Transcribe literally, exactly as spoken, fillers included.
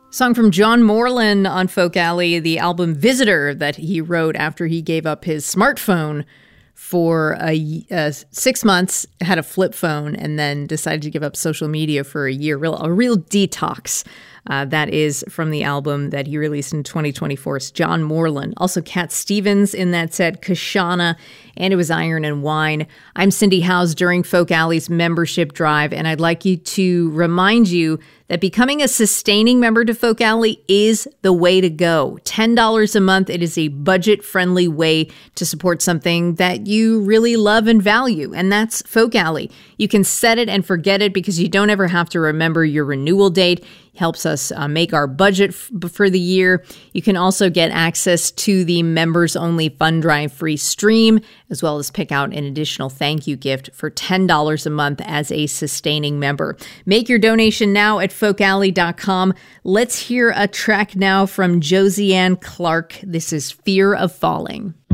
Song from John Moreland on Folk Alley, the album Visitor that he wrote after he gave up his smartphone for a, uh, six months, had a flip phone, and then decided to give up social media for a year. Real, a real detox. Uh, that is from the album that he released in twenty twenty-four. It's John Moreland. Also, Cat Stevens in that set, Kashana, and it was Iron and Wine. I'm Cindy Howes during Folk Alley's membership drive, and I'd like you to remind you that becoming a sustaining member to Folk Alley is the way to go. ten dollars a month. It is a budget-friendly way to support something that you really love and value, and that's Folk Alley. You can set it and forget it because you don't ever have to remember your renewal date. It helps us uh, make our budget f- for the year. You can also get access to the members-only fund drive free stream, as well as pick out an additional thank you gift for ten dollars a month as a sustaining member. Make your donation now at folk alley dot com. Let's hear a track now from Josie Ann Clark. This is Fear of Falling.